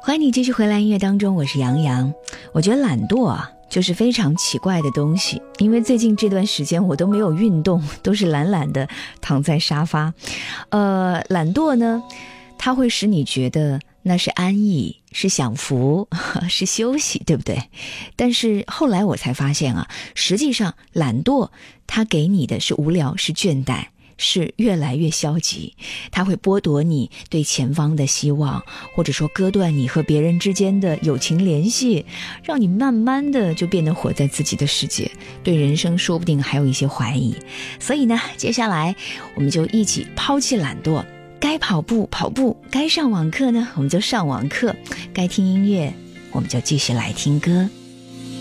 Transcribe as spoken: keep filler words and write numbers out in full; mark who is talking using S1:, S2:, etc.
S1: 欢迎你继续回来音乐当中，我是杨洋。我觉得懒惰啊就是非常奇怪的东西，因为最近这段时间我都没有运动，都是懒懒的躺在沙发。呃，懒惰呢，它会使你觉得那是安逸，是享福，是休息，对不对？但是后来我才发现啊，实际上懒惰它给你的是无聊，是倦怠，是越来越消极，它会剥夺你对前方的希望，或者说割断你和别人之间的友情联系，让你慢慢的就变得活在自己的世界，对人生说不定还有一些怀疑。所以呢，接下来我们就一起抛弃懒惰，该跑步跑步，该上网课呢我们就上网课，该听音乐我们就继续来听歌。